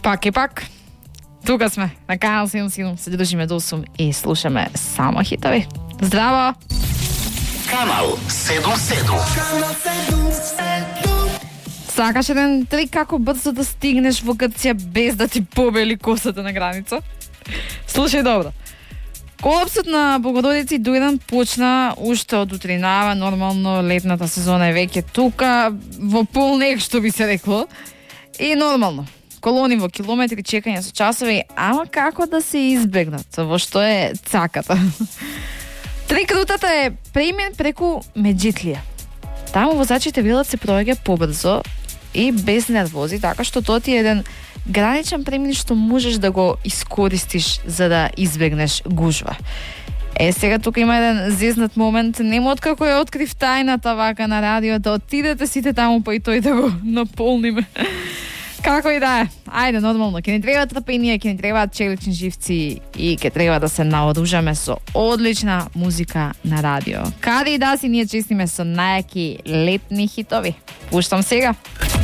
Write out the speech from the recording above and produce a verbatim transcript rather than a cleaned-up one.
Пак и пак. Тука сме на Канал седум седум, се држиме до осум и слушаме само хитови. Здраво! Канал седум седум. Сакаш еден трик како брзо да стигнеш во Грција без да ти побели косата на граница? Слушај добро. Колапсот на Богородици Дујран почна уште од утринава, нормално летната сезона е веќе тука, во полнек што би се рекло. И нормално, колони во километри, чекање со часови, ама како да се избегнат, во што е цаката? Трик рутата е премин преку Меджитлија. Таму возачите велат се проаѓа побрзо и без нервози, така што тоа ти е еден граничен премин што можеш да го искористиш за да избегнеш гужва. Е, сега тука има еден зезнат момент, нема откако ја открив тајната вака на радиото, отидете сите таму па и тој да го наполниме. Како и да е. Ајде, нормално, ќе ни треба трпение, ќе ни требаат челични живци и ќе треба да се наоружаме со одлична музика на радио. Каде и да си, ние честиме со најаки летни хитови. Пуштам сега.